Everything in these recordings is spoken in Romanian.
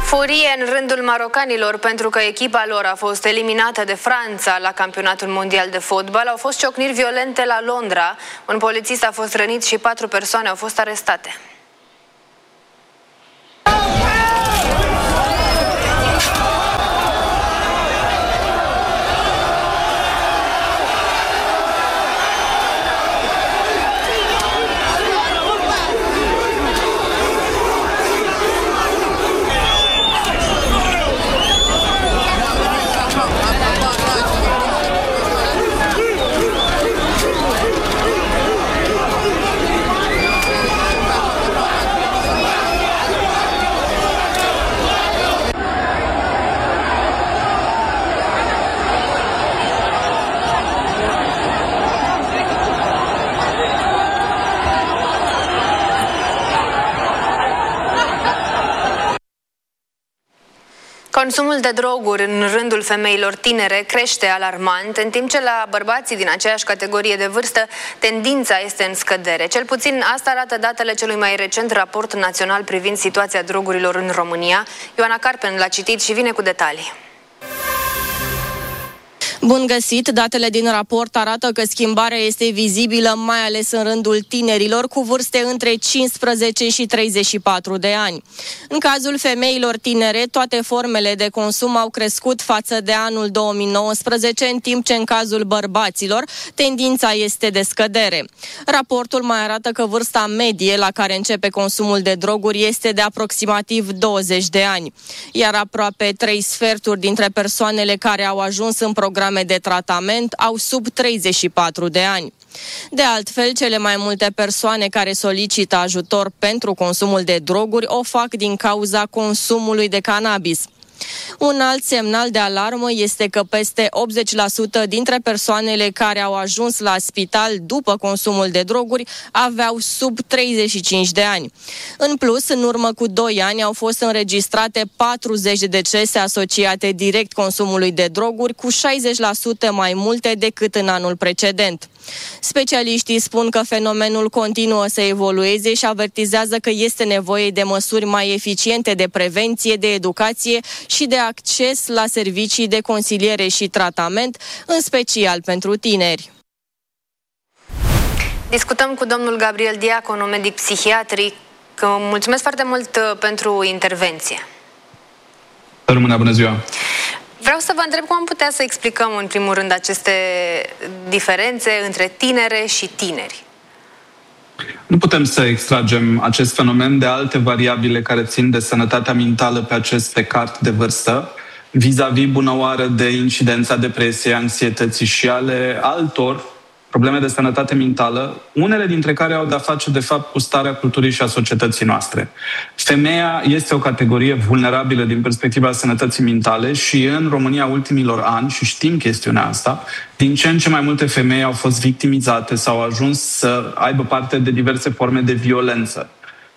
Furie în rândul marocanilor pentru că echipa lor a fost eliminată de Franța la campionatul mondial de fotbal. Au fost ciocniri violente la Londra. Un polițist a fost rănit și 4 persoane au fost arestate. Consumul de droguri în rândul femeilor tinere crește alarmant, în timp ce la bărbații din aceeași categorie de vârstă tendința este în scădere. Cel puțin asta arată datele celui mai recent raport național privind situația drogurilor în România. Ioana Carpen l-a citit și vine cu detalii. Bun găsit! Datele din raport arată că schimbarea este vizibilă mai ales în rândul tinerilor cu vârste între 15 și 34 de ani. În cazul femeilor tinere, toate formele de consum au crescut față de anul 2019, în timp ce în cazul bărbaților tendința este de scădere. Raportul mai arată că vârsta medie la care începe consumul de droguri este de aproximativ 20 de ani, iar aproape 3 sferturi dintre persoanele care au ajuns în programe de tratament au sub 34 de ani. De altfel, cele mai multe persoane care solicită ajutor pentru consumul de droguri o fac din cauza consumului de cannabis. Un alt semnal de alarmă este că peste 80% dintre persoanele care au ajuns la spital după consumul de droguri aveau sub 35 de ani. În plus, în urmă cu 2 ani au fost înregistrate 40 de decese asociate direct consumului de droguri, cu 60% mai multe decât în anul precedent. Specialiștii spun că fenomenul continuă să evolueze și avertizează că este nevoie de măsuri mai eficiente de prevenție, de educație și de acces la servicii de consiliere și tratament, în special pentru tineri. Discutăm cu domnul Gabriel Diaconu, medic psihiatric. Mulțumesc foarte mult pentru intervenție. Bună ziua! Vreau să vă întreb cum am putea să explicăm în primul rând aceste diferențe între tinere și tineri. Nu putem să extragem acest fenomen de alte variabile care țin de sănătatea mentală pe acest cart de vârstă, vis-a-vis bună oară de incidența depresiei, anxietății și ale altor probleme de sănătate mentală, unele dintre care au de-a face, de fapt, cu starea culturii și a societății noastre. Femeia este o categorie vulnerabilă din perspectiva sănătății mentale și în România ultimilor ani, și știm chestiunea asta, din ce în ce mai multe femei au fost victimizate sau au ajuns să aibă parte de diverse forme de violență.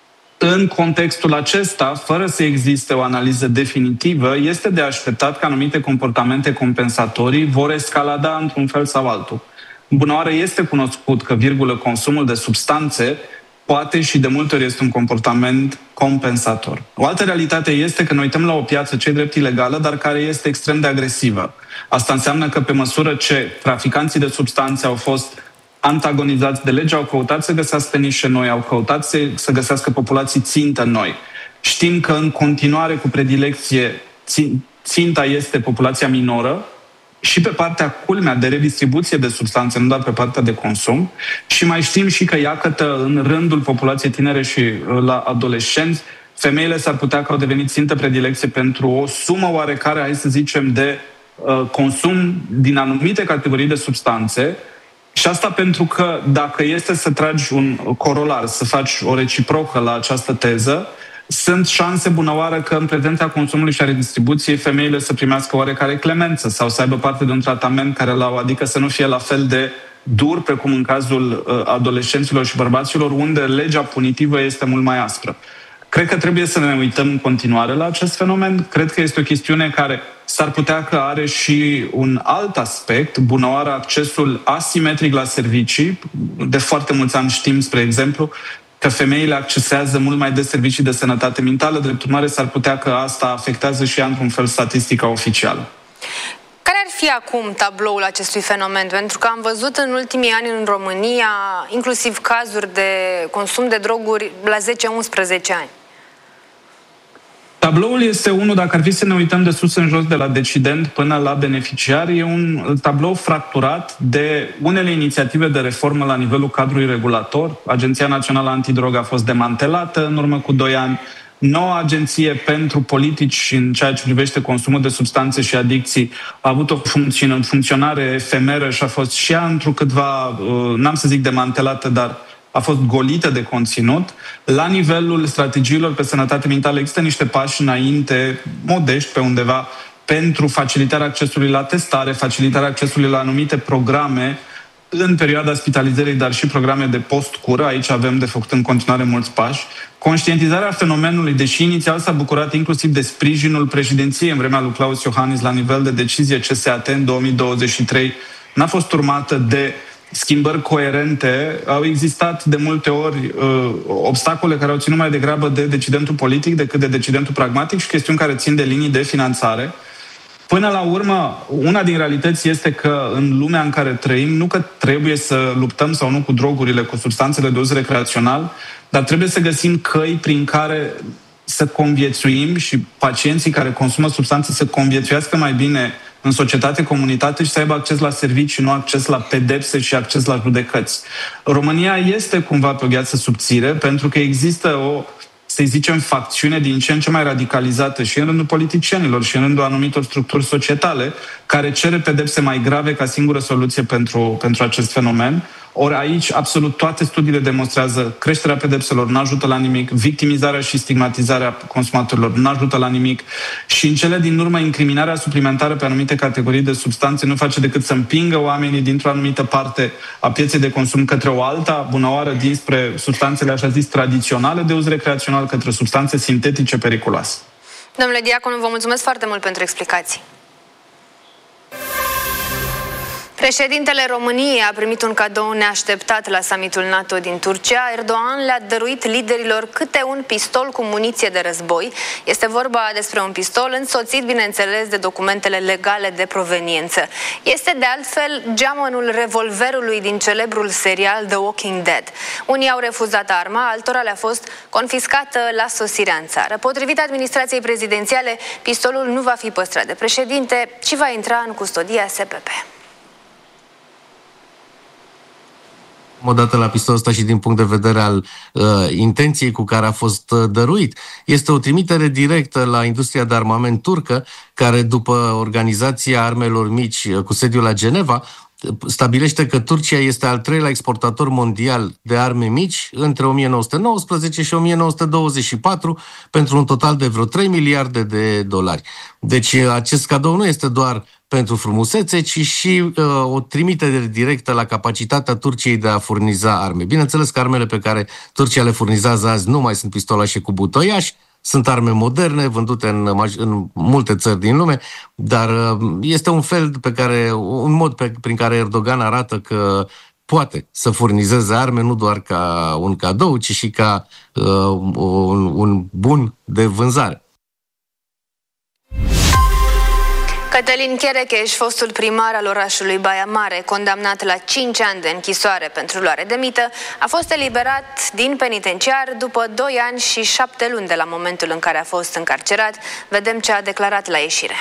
În contextul acesta, fără să existe o analiză definitivă, este de așteptat că anumite comportamente compensatorii vor escalada într-un fel sau altul. Bună oară, este cunoscut că, consumul de substanțe poate și de multe ori este un comportament compensator. O altă realitate este că noi uităm la o piață ce drept ilegală, dar care este extrem de agresivă. Asta înseamnă că pe măsură ce traficanții de substanțe au fost antagonizați de lege, au căutat să găsească nișe noi, au căutat să găsească populații țintă noi. Știm că în continuare, cu predilecție, ținta este populația minoră, și pe partea culmea de redistribuție de substanțe, nu doar pe partea de consum. Și mai știm și că, iată, în rândul populației tinere și la adolescenți, femeile s-ar putea că au devenit țintă predilecție pentru o sumă oarecare, hai să zicem, de consum din anumite categorii de substanțe. Și asta pentru că, dacă este să tragi un corolar, să faci o reciprocă la această teză, sunt șanse bunăoară că în prezența consumului și a redistribuției femeile să primească oarecare clemență sau să aibă parte de un tratament care adică să nu fie la fel de dur precum în cazul adolescenților și bărbaților, unde legea punitivă este mult mai aspră. Cred că trebuie să ne uităm în continuare la acest fenomen. Cred că este o chestiune care s-ar putea că are și un alt aspect, bunăoară accesul asimetric la servicii. De foarte mulți ani știm, spre exemplu, că femeile accesează mult mai des servicii de sănătate mentală, drept urmare s-ar putea că asta afectează și ea într-un fel statistica oficială. Care ar fi acum tabloul acestui fenomen? Pentru că am văzut în ultimii ani în România inclusiv cazuri de consum de droguri la 10-11 ani. Tabloul este unul, dacă ar fi să ne uităm de sus în jos, de la decident până la beneficiar, e un tablou fracturat de unele inițiative de reformă la nivelul cadrului regulator. Agenția Națională Antidrog a fost demantelată în urmă cu 2 ani. Noua agenție pentru politici în ceea ce privește consumul de substanțe și adicții a avut o funcționare efemeră și a fost și ea întrucâtva, n-am să zic demantelată, dar a fost golită de conținut. La nivelul strategiilor pe sănătate mentală există niște pași înainte, modești pe undeva, pentru facilitarea accesului la testare, facilitarea accesului la anumite programe în perioada spitalizării, dar și programe de post-cură. Aici avem de făcut în continuare mulți pași. Conștientizarea fenomenului, deși inițial s-a bucurat inclusiv de sprijinul președinției în vremea lui Claus Iohannis la nivel de decizie CSAT în 2023, n-a fost urmată de schimbări coerente. Au existat de multe ori obstacole care au ținut mai degrabă de decidentul politic decât de decidentul pragmatic și chestiuni care țin de linii de finanțare. Până la urmă, una din realități este că în lumea în care trăim, nu că trebuie să luptăm sau nu cu drogurile, cu substanțele de uz recreațional, dar trebuie să găsim căi prin care să conviețuim și pacienții care consumă substanțe să conviețuiască mai bine în societate, comunitate și să aibă acces la servicii, nu acces la pedepse și acces la judecăți. România este cumva pe o gheață subțire pentru că există o, să zicem, facțiune din ce în ce mai radicalizată și în rândul politicienilor și în rândul anumitor structuri societale care cere pedepse mai grave ca singură soluție pentru acest fenomen. Ori aici, absolut toate studiile demonstrează creșterea pedepselor nu ajută la nimic, victimizarea și stigmatizarea consumatorilor nu ajută la nimic și în cele din urmă incriminarea suplimentară pe anumite categorii de substanțe nu face decât să împingă oamenii dintr-o anumită parte a pieței de consum către o alta, bunăoară dinspre substanțele așa zis tradiționale de uz recreațional către substanțe sintetice periculoase. Domnule Diaconu, vă mulțumesc foarte mult pentru explicații. Președintele României a primit un cadou neașteptat la summitul NATO din Turcia. Erdogan le-a dăruit liderilor câte un pistol cu muniție de război. Este vorba despre un pistol însoțit, bineînțeles, de documentele legale de proveniență. Este, de altfel, geamănul revolverului din celebrul serial The Walking Dead. Unii au refuzat arma, altora le-a fost confiscată la sosirea în țară. Potrivit administrației prezidențiale, pistolul nu va fi păstrat de președinte, ci va intra în custodia SPP. Odată la pistolul ăsta și din punct de vedere al intenției cu care a fost dăruit. Este o trimitere directă la industria de armament turcă, care după Organizația Armelor Mici cu sediul la Geneva, stabilește că Turcia este al 3-lea exportator mondial de arme mici între 1919 și 1924 pentru un total de vreo 3 miliarde de dolari. Deci acest cadou nu este doar pentru frumusețe, ci și o trimitere directă la capacitatea Turciei de a furniza arme. Bineînțeles că armele pe care Turcia le furnizează azi nu mai sunt pistolașe cu butoiași, sunt arme moderne, vândute în multe țări din lume, dar este un mod prin care Erdogan arată că poate să furnizeze arme nu doar ca un cadou, ci și ca un bun de vânzare. Cătălin Cherecheș, fostul primar al orașului Baia Mare, condamnat la 5 ani de închisoare pentru luare de mită, a fost eliberat din penitenciar după 2 ani și 7 luni de la momentul în care a fost încarcerat. Vedem ce a declarat la ieșire.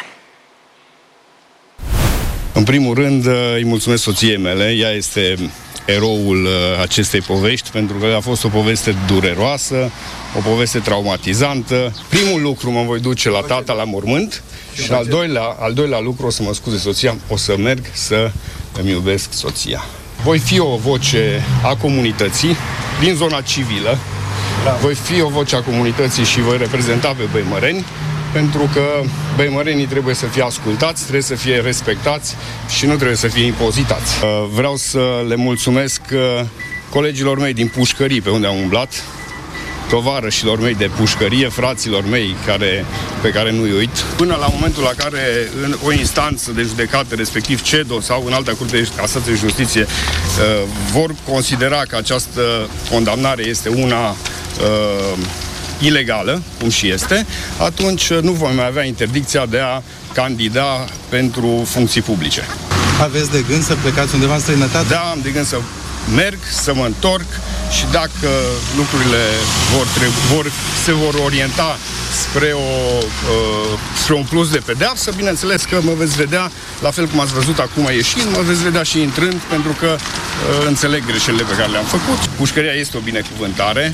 În primul rând îi mulțumesc soției mele, ea este eroul acestei povești, pentru că a fost o poveste dureroasă, o poveste traumatizantă. Primul lucru, mă voi duce la tata la mormânt și al doilea lucru, o să mă scuze soția, o să merg să îmi iubesc soția. Voi fi o voce a comunității din zona civilă, voi fi o voce a comunității și voi reprezenta pe băimăreni, pentru că băimărenii trebuie să fie ascultați, trebuie să fie respectați și nu trebuie să fie impozitați. Vreau să le mulțumesc colegilor mei din pușcării pe unde am umblat, tovarășilor mei de pușcărie, fraților mei pe care nu-i uit, până la momentul la care în o instanță de judecată, respectiv CEDO sau în alta Curte de Casație și Justiție, vor considera că această condamnare este una ilegală, cum și este, atunci nu vom mai avea interdicția de a candida pentru funcții publice. Aveți de gând să plecați undeva în străinătate? Da, am de gând să merg, să mă întorc și dacă lucrurile se vor orienta spre un plus de pedeapsă, bineînțeles că mă veți vedea, la fel cum ați văzut acum ieșind, mă veți vedea și intrând, pentru că înțeleg greșelile pe care le-am făcut. Pușcăria este o binecuvântare.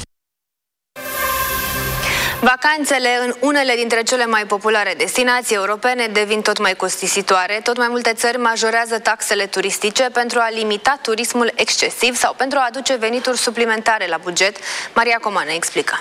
Vacanțele în unele dintre cele mai populare destinații europene devin tot mai costisitoare. Tot mai multe țări majorează taxele turistice pentru a limita turismul excesiv sau pentru a aduce venituri suplimentare la buget. Maria Comană explică.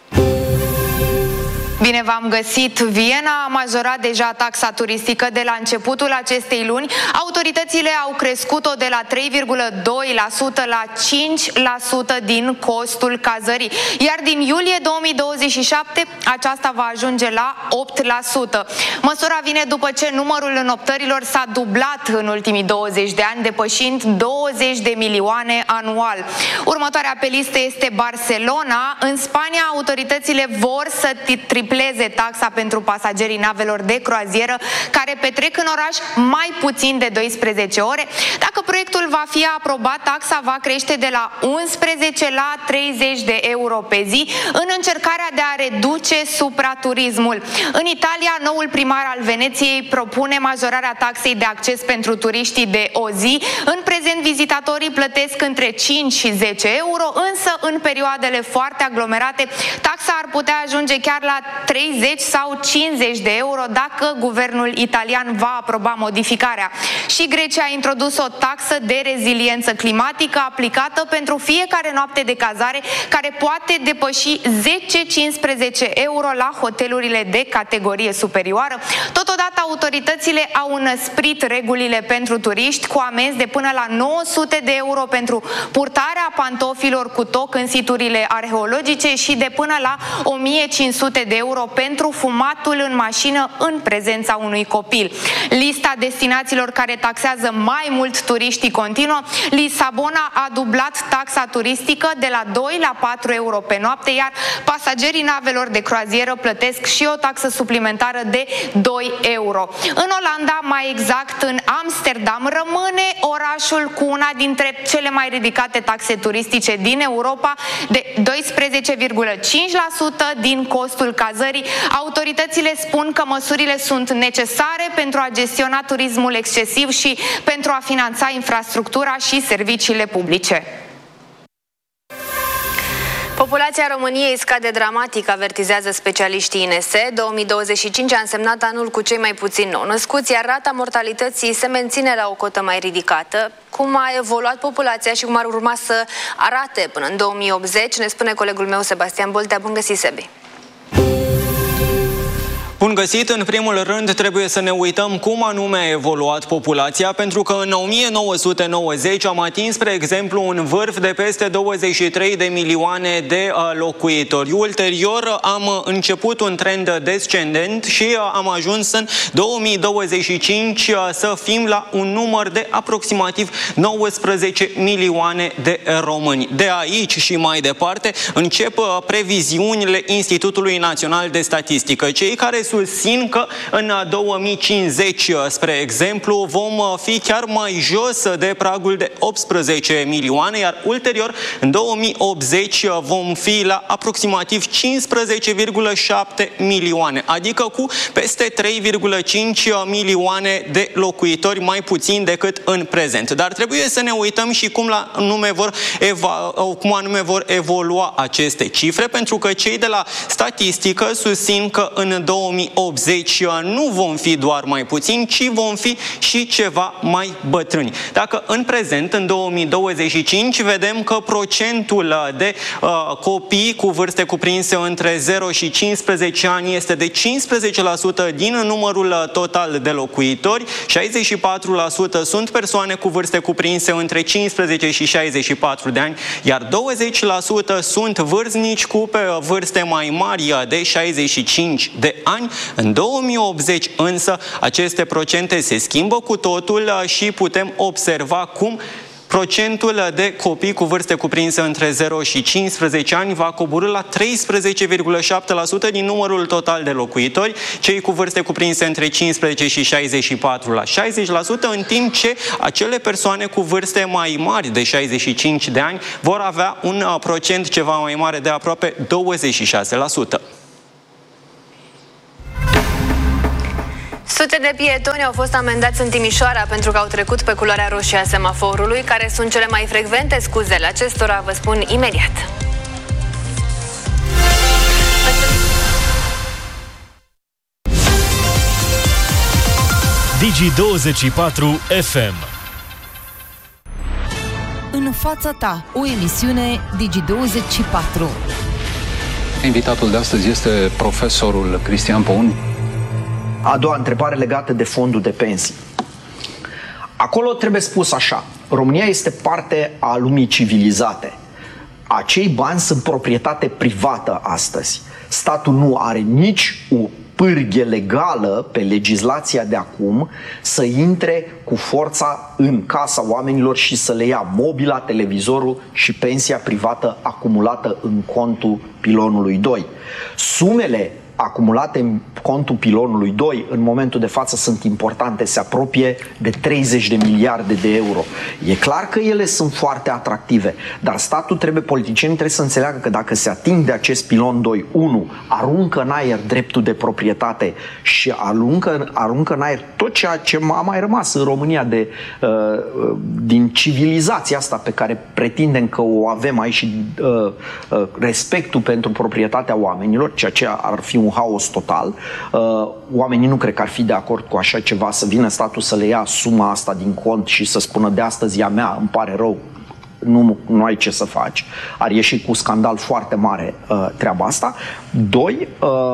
Bine v-am găsit! Viena a majorat deja taxa turistică de la începutul acestei luni. Autoritățile au crescut-o de la 3,2% la 5% din costul cazării. Iar din iulie 2027 aceasta va ajunge la 8%. Măsura vine după ce numărul înoptărilor s-a dublat în ultimii 20 de ani, depășind 20 de milioane anual. Următoarea pe listă este Barcelona. În Spania, autoritățile vor să tripleze taxa pentru pasagerii navelor de croazieră care petrec în oraș mai puțin de 12 ore. Dacă proiectul va fi aprobat, taxa va crește de la 11 la 30 de euro pe zi în încercarea de a reduce supraturismul. În Italia, noul primar al Veneției propune majorarea taxei de acces pentru turiștii de o zi. În prezent, vizitatorii plătesc între 5 și 10 euro, însă în perioadele foarte aglomerate, taxa ar putea ajunge chiar la 30 sau 50 de euro dacă guvernul italian va aproba modificarea. Și Grecia a introdus o taxă de reziliență climatică aplicată pentru fiecare noapte de cazare, care poate depăși 10-15 euro la hotelurile de categorie superioară. Totodată, autoritățile au înăsprit regulile pentru turiști cu amenzi de până la 900 de euro pentru purtarea pantofilor cu toc în siturile arheologice și de până la 1500 de euro pentru fumatul în mașină în prezența unui copil. Lista destinațiilor care taxează mai mult turiștii continuă. Lisabona a dublat taxa turistică de la 2 la 4 euro pe noapte, iar pasagerii navelor de croazieră plătesc și o taxă suplimentară de 2 euro. În Olanda, mai exact în Amsterdam, rămâne orașul cu una dintre cele mai ridicate taxe turistice din Europa, de 12,5% din costul cazării. Autoritățile spun că măsurile sunt necesare pentru a gestiona turismul excesiv și pentru a finanța infrastructura și serviciile publice. Populația României scade dramatic, avertizează specialiștii INS. 2025 a însemnat anul cu cei mai puțini nou-născuți, iar rata mortalității se menține la o cotă mai ridicată. Cum a evoluat populația și cum ar urma să arate până în 2080, ne spune colegul meu Sebastian Boltea. Bun găsit, Sebi! Bun găsit! În primul rând trebuie să ne uităm cum anume a evoluat populația, pentru că în 1990 am atins, spre exemplu, un vârf de peste 23 de milioane de locuitori. Ulterior am început un trend descendent și am ajuns în 2025 să fim la un număr de aproximativ 19 milioane de români. De aici și mai departe încep previziunile Institutului Național de Statistică. Cei care susțin că în 2050, spre exemplu, vom fi chiar mai jos de pragul de 18 milioane, iar ulterior, în 2080, vom fi la aproximativ 15,7 milioane, adică cu peste 3,5 milioane de locuitori mai puțin decât în prezent. Dar trebuie să ne uităm și cum anume vor evolua aceste cifre, pentru că cei de la statistică susțin că în 2050 2080 nu vom fi doar mai puțini, ci vom fi și ceva mai bătrâni. Dacă în prezent, în 2025, vedem că procentul de copii cu vârste cuprinse între 0 și 15 ani este de 15% din numărul total de locuitori, 64% sunt persoane cu vârste cuprinse între 15 și 64 de ani, iar 20% sunt vârstnici cu vârste mai mari de 65 de ani. În 2080 însă aceste procente se schimbă cu totul și putem observa cum procentul de copii cu vârste cuprinse între 0 și 15 ani va coborî la 13,7% din numărul total de locuitori, cei cu vârste cuprinse între 15 și 64 la 60%, în timp ce acele persoane cu vârste mai mari de 65 de ani vor avea un procent ceva mai mare de aproape 26%. Sute de pietoni au fost amendați în Timișoara pentru că au trecut pe culoarea roșie a semaforului. Care sunt cele mai frecvente scuzele acestora, vă spun imediat. Digi24 FM. În fața ta, o emisiune Digi24. Invitatul de astăzi este profesorul Cristian Poun. A doua întrebare legată de fondul de pensii. Acolo trebuie spus așa: România este parte a lumii civilizate. Acei bani sunt proprietate privată astăzi. Statul nu are nici o pârghie legală pe legislația de acum să intre cu forța în casa oamenilor și să le ia mobila, televizorul și pensia privată acumulată în contul pilonului 2. Sumele acumulate în contul pilonului 2 în momentul de față sunt importante, se apropie de 30 de miliarde de euro. E clar că ele sunt foarte atractive, dar statul politicienii trebuie să înțeleagă că dacă se ating de acest pilon 2, 1, aruncă în aer dreptul de proprietate și aruncă în aer tot ceea ce a mai rămas în România din civilizația asta pe care pretindem că o avem aici și respectul pentru proprietatea oamenilor, ceea ce ar fi un haos total. Oamenii nu cred că ar fi de acord cu așa ceva, să vină statul să le ia suma asta din cont și să spună de astăzi e a mea, îmi pare rău, nu ai ce să faci. Ar ieși cu scandal foarte mare treaba asta. 2,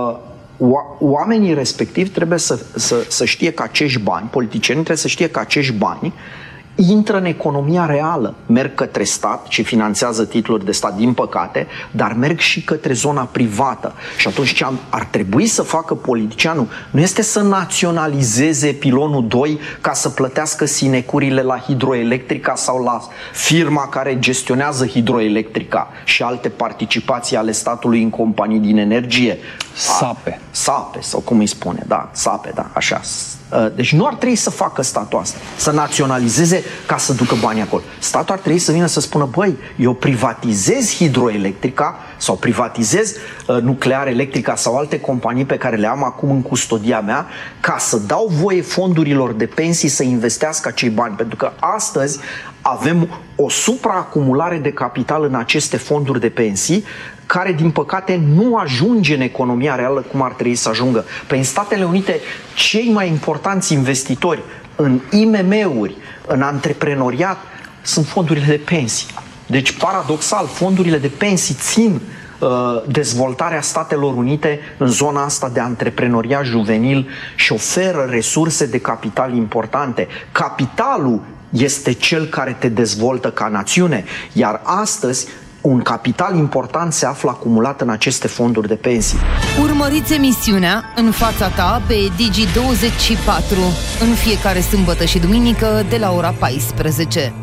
oamenii respectivi trebuie să știe că acești bani, politicienii trebuie să știe că acești bani intră în economia reală, merg către stat și finanțează titluri de stat, din păcate, dar merg și către zona privată. Și atunci ce ar trebui să facă politicianul nu este să naționalizeze pilonul 2 ca să plătească sinecurile la hidroelectrica sau la firma care gestionează hidroelectrica și alte participații ale statului în companii din energie. SAPE, sau cum îi spune, da, SAPE, da, așa. Deci nu ar trebui să facă statul asta, să naționalizeze ca să ducă banii acolo. Statul ar trebui să vină să spună, băi, eu privatizez hidroelectrica sau privatizez nuclear electrica sau alte companii pe care le am acum în custodia mea, ca să dau voie fondurilor de pensii să investească acei bani. Pentru că astăzi avem o supraacumulare de capital în aceste fonduri de pensii care, din păcate, nu ajunge în economia reală cum ar trebui să ajungă. În Statele Unite, cei mai importanți investitori în IMM-uri, în antreprenoriat, sunt fondurile de pensii. Deci, paradoxal, fondurile de pensii țin dezvoltarea Statelor Unite în zona asta de antreprenoriat juvenil și oferă resurse de capital importante. Capitalul este cel care te dezvoltă ca națiune, iar astăzi un capital important se află acumulat în aceste fonduri de pensii. Urmăriți emisiunea În fața ta pe Digi24 în fiecare sâmbătă și duminică de la ora 14.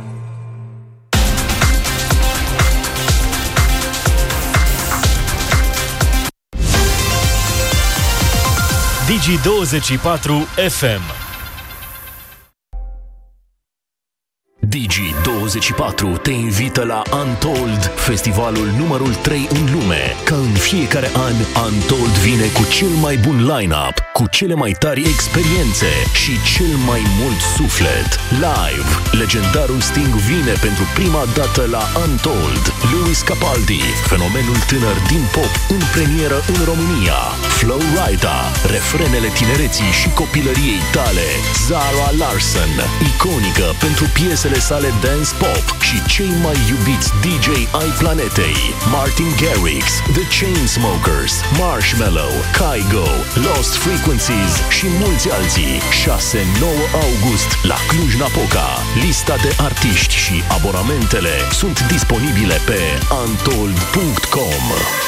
Digi24 FM. Digi24 Digi24 te invită la Untold, festivalul numărul 3 în lume. Ca în fiecare an, Untold vine cu cel mai bun line-up, cu cele mai tari experiențe și cel mai mult suflet. Live, legendarul Sting vine pentru prima dată la Untold. Louis Capaldi, fenomenul tânăr din pop în premieră în România. Flo Rida, refrenele tinereții și copilăriei tale. Zara Larsson, iconică pentru piesele sale dance pop și cei mai iubiți DJ ai planetei. Martin Garrix, The Chainsmokers, Marshmello, Kygo, Lost Frequencies și mulți alții. 6-9 august la Cluj-Napoca. Lista de artiști și abonamentele sunt disponibile pe untold.com.